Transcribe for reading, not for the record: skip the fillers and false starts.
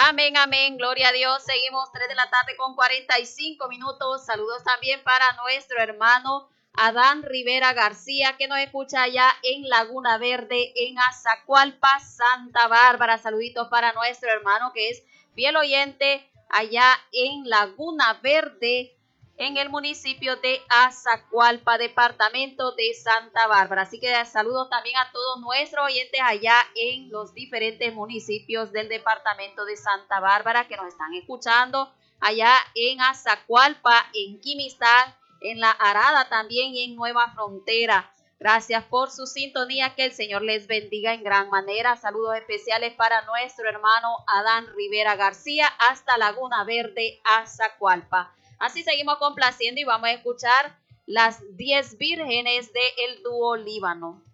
Amén, amén, gloria a Dios. Seguimos 3 de la tarde con 45 minutos. Saludos también para nuestro hermano Adán Rivera García, que nos escucha allá en Laguna Verde, en Azacualpa, Santa Bárbara. Saluditos para nuestro hermano que es fiel oyente allá en Laguna Verde, en el municipio de Azacualpa, departamento de Santa Bárbara. Así que saludos también a todos nuestros oyentes allá en los diferentes municipios del departamento de Santa Bárbara que nos están escuchando allá en Azacualpa, en Quimistán, en La Arada también y en Nueva Frontera. Gracias por su sintonía, que el Señor les bendiga en gran manera. Saludos especiales para nuestro hermano Adán Rivera García hasta Laguna Verde, Azacualpa. Así seguimos complaciendo y vamos a escuchar las 10 vírgenes del dúo Líbano.